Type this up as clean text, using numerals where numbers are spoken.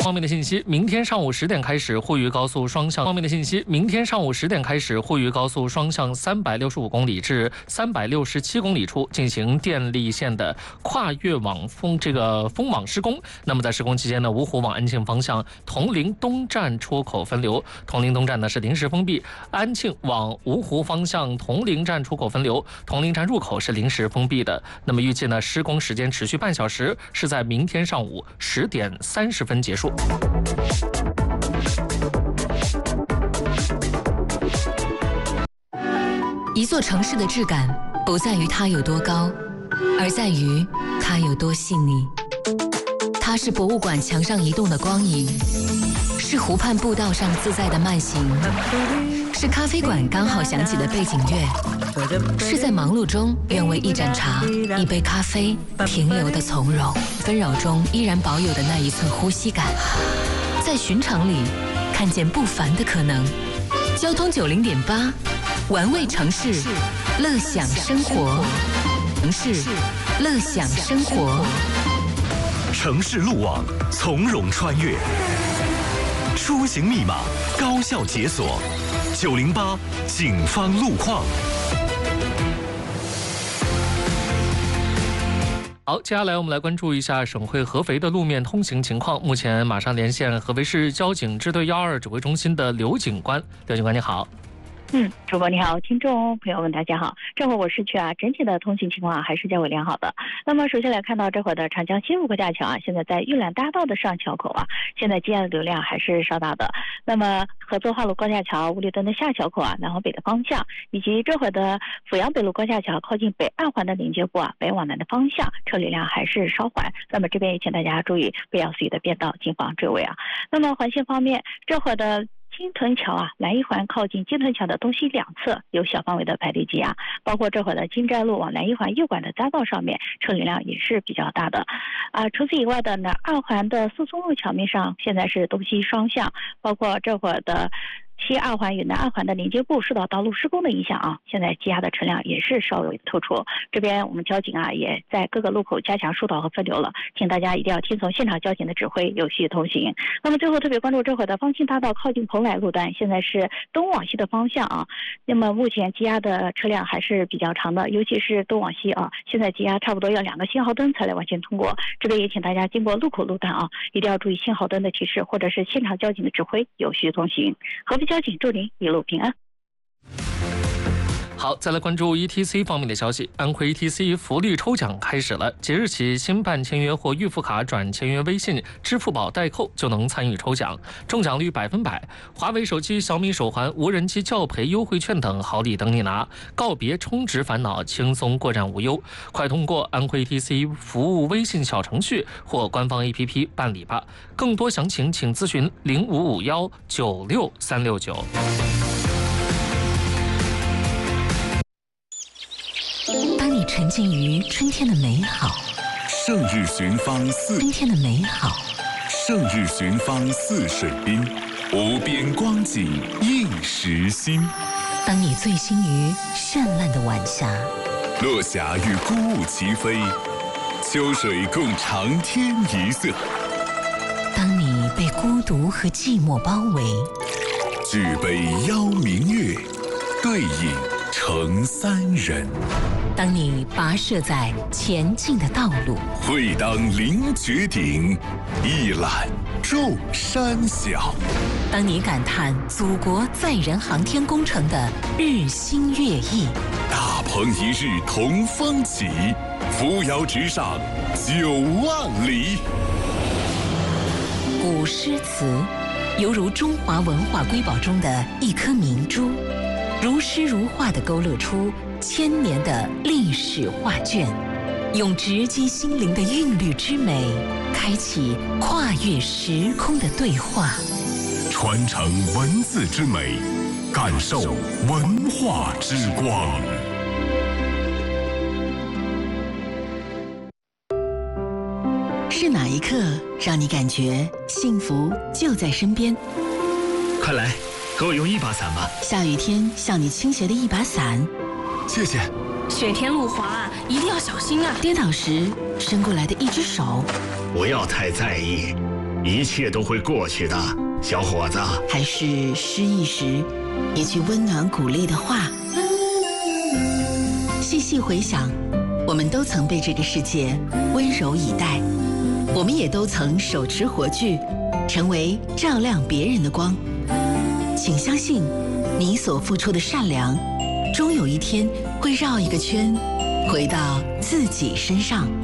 方面的信息，明天上午10点开始，沪渝高速双向。方面的信息，明天上午10点开始，沪渝高速双向365公里至367公里处进行电力线的跨越网封网施工。那么在施工期间呢，芜湖往安庆方向铜陵东站出口分流，铜陵东站呢是临时封闭；安庆往芜湖方向铜陵站出口分流，铜陵站入口是临时封闭的。那么预计呢，施工时间持续半小时，是在明天上午10点30分结束。 一座城市的质感不在于它有多高，而在于它有多细腻。它是博物馆墙上移动的光影，是湖畔步道上自在的慢行，是咖啡馆刚好响起的背景乐，是在忙碌中愿为一盏茶、一杯咖啡停留的从容，纷扰中依然保有的那一寸呼吸感。在寻常里看见不凡的可能。交通90.8，玩味城市，乐享生活。城市，乐享生活。 城市路网，从容穿越。出行密码，高效解锁。908警方路况。 好，接下来我们来关注一下省会合肥的路面通行情况。目前马上连线合肥市交警支队122指挥中心的刘警官。刘警官你好。 主播你好，听众朋友们大家好。这会儿我市区整体的通行情况还是较为良好的。那么首先来看到这会儿的长江西路过架桥现在在玉兰大道的上桥口现在积压的流量还是稍大的。那么合作化路高架桥、五里墩的下桥口南往北的方向，以及这会儿的阜阳北路高架桥靠近北二环的连接部北往南的方向，车流量还是稍缓。那么这边也请大家注意，不要随意的变道，谨防追尾那么环线方面，这会儿的金屯桥南一环靠近金屯桥的东西两侧有小范围的排队积压，包括这会儿的金寨路往南一环右拐的匝道上面车流量也是比较大的除此以外的呢，二环的诉讼路桥面上现在是东西双向，包括这会儿的西二环与南二环的连接部受到道路施工的影响现在积压的车辆也是稍微突出。这边我们交警也在各个路口加强疏导和分流了，请大家一定要听从现场交警的指挥，有序通行。那么最后特别关注这会儿的方兴大道靠近蓬莱路段，现在是东往西的方向那么目前积压的车辆还是比较长的，尤其是东往西现在积压差不多要2个信号灯才来完全通过。这边也请大家经过路口路段一定要注意信号灯的提示，或者是现场交警的指挥，有序通行。合肥交警祝您一路平安。 好，再来关注 ETC 方面的消息。安徽 ETC 福利抽奖开始了，即日起新办签约或预付卡转签约微信、支付宝代扣就能参与抽奖，中奖率100%。华为手机、小米手环、无人机教培优惠券等好礼等你拿，告别充值烦恼，轻松过站无忧。快通过安徽 ETC 服务微信小程序或官方 APP 办理吧。更多详情请咨询0551 96369。 当你沉浸于春天的美好， 胜日寻芳四春天的美好， 胜日寻芳四水滨，无边光景映时心。 当你醉心于绚烂的晚霞， 落霞与孤鹜齐飞，秋水共长天一色。 当你被孤独和寂寞包围， 举杯邀明月，对影成三人。 当你跋涉在前进的道路， 会当凌绝顶，一览众山小。 当你感叹祖国载人航天工程的日新月异， 大鹏一日同风起，扶摇直上9万里。 古诗词犹如中华文化瑰宝中的一颗明珠，如诗如画地勾勒出1000年的历史画卷，用直击心灵的韵律之美，开启跨越时空的对话， 传承文字之美，感受文化之光。 是哪一刻让你感觉幸福就在身边？ 快来，给我用一把伞吧。 下雨天向你倾斜的一把伞， 谢谢。 雪天路滑，一定要小心啊！ 跌倒时伸过来的一只手， 不要太在意， 一切都会过去的，小伙子。 还是失意时一句温暖鼓励的话。细细回想，我们都曾被这个世界温柔以待，我们也都曾手持火炬，成为照亮别人的光。请相信，你所付出的善良，终有一天会绕一个圈，回到自己身上。